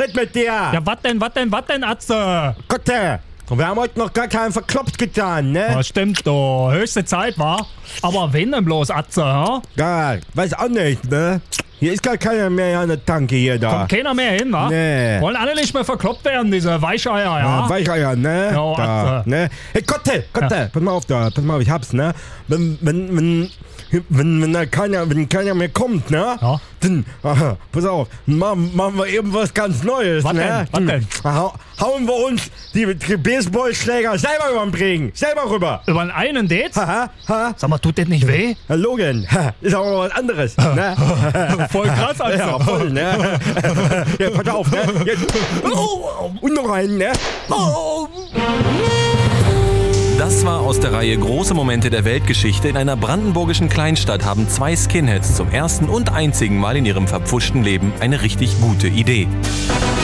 mit dir? Ja, was denn, Atze? Gott, wir haben heute noch gar keinen verkloppt getan, ne? Ja, stimmt doch. Höchste Zeit, war. Aber wen denn bloß, Atze, ha? Ja, weiß auch nicht, ne? Hier ist gar keiner mehr an der Tanke hier da. Kommt keiner mehr hin, wa? Nee. Wollen alle nicht mehr verkloppt werden, diese Weicheier, ja? Weicheier, ne? Ja, da, Atze. ne? Hey, Gott, pass mal auf, ich hab's, ne? Wenn keiner mehr kommt, ne? Ja. Dann, pass auf, machen wir eben was ganz Neues, Was ne? denn? Hauen wir uns die Baseballschläger selber über den Regen, selber rüber. Über einen Date? Ha? Sag mal, tut das nicht weh? Herr Logan, ist aber mal was anderes, ne? Voll krass, Atze. Ja, voll, ne? Ja, pass auf, ne? Jetzt. Und noch einen, ne? Das war aus der Reihe Große Momente der Weltgeschichte. In einer brandenburgischen Kleinstadt haben 2 Skinheads zum ersten und einzigen Mal in ihrem verpfuschten Leben eine richtig gute Idee.